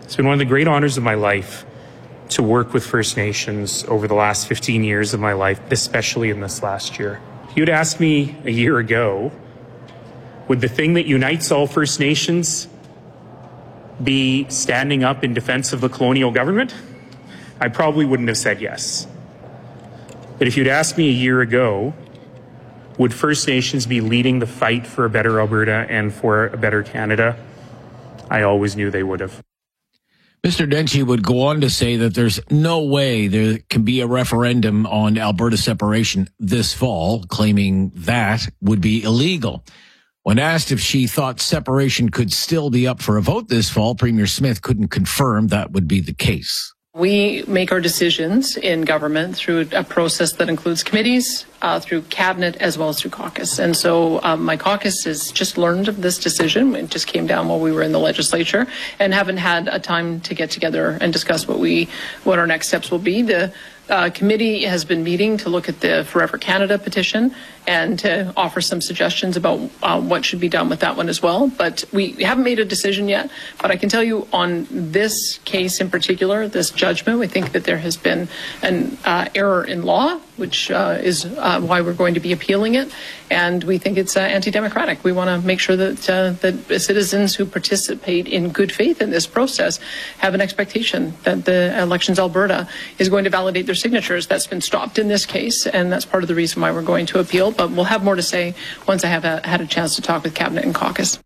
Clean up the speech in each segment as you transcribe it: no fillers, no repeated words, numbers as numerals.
It's been one of the great honors of my life to work with First Nations over the last 15 years of my life, especially in this last year. If you'd asked me a year ago, would the thing that unites all First Nations be standing up in defense of the colonial government? I probably wouldn't have said yes. But if you'd asked me a year ago, would First Nations be leading the fight for a better Alberta and for a better Canada? I always knew they would have. Mr. Denchi would go on to say that there's no way there can be a referendum on Alberta separation this fall, claiming that would be illegal. When asked if she thought separation could still be up for a vote this fall, Premier Smith couldn't confirm that would be the case. We make our decisions in government through a process that includes committees, through cabinet, as well as through caucus. And so my caucus has just learned of this decision. It just came down while we were in the legislature and haven't had a time to get together and discuss what our next steps will be. The committee has been meeting to look at the Forever Canada petition and to offer some suggestions about what should be done with that one as well. But we haven't made a decision yet. But I can tell you on this case in particular, this judgment, we think that there has been an error in law, which is why we're going to be appealing it. And we think it's anti-democratic. We want to make sure that that citizens who participate in good faith in this process have an expectation that the Elections Alberta is going to validate their signatures. That's been stopped in this case, and that's part of the reason why we're going to appeal. But we'll have more to say once I have had a chance to talk with Cabinet and caucus.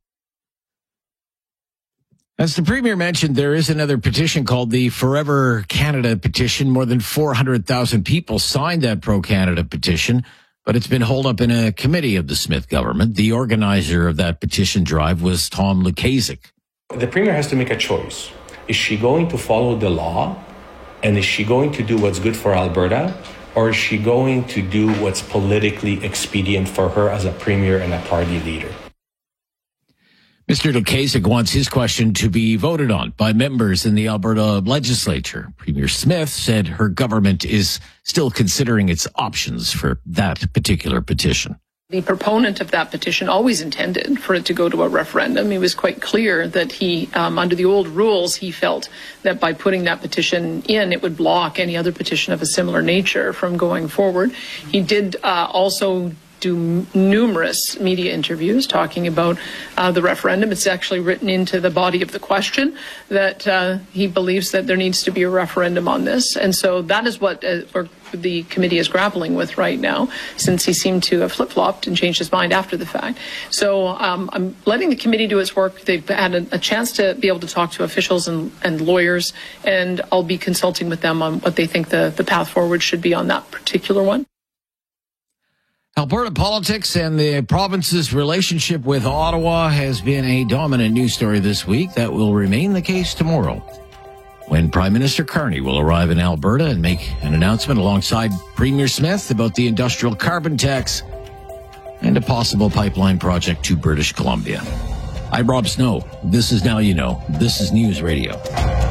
As the Premier mentioned, there is another petition called the Forever Canada petition. More than 400,000 people signed that pro-Canada petition, but it's been holed up in a committee of the Smith government. The organizer of that petition drive was Tom Lukaszuk. The Premier has to make a choice. Is she going to follow the law? And is she going to do what's good for Alberta? Or is she going to do what's politically expedient for her as a Premier and a party leader? Mr. Lukaszuk wants his question to be voted on by members in the Alberta legislature. Premier Smith said her government is still considering its options for that particular petition. The proponent of that petition always intended for it to go to a referendum. He was quite clear that he, under the old rules, he felt that by putting that petition in, it would block any other petition of a similar nature from going forward. He did also do numerous media interviews talking about the referendum. It's actually written into the body of the question that he believes that there needs to be a referendum on this. And so that is what the committee is grappling with right now, since he seemed to have flip-flopped and changed his mind after the fact. So I'm letting the committee do its work. They've had a chance to be able to talk to officials and lawyers, and I'll be consulting with them on what they think the path forward should be on that particular one. Alberta politics and the province's relationship with Ottawa has been a dominant news story this week. That will remain the case tomorrow, when Prime Minister Carney will arrive in Alberta and make an announcement alongside Premier Smith about the industrial carbon tax and a possible pipeline project to British Columbia. I'm Rob Snow. This is Now You Know. This is News Radio.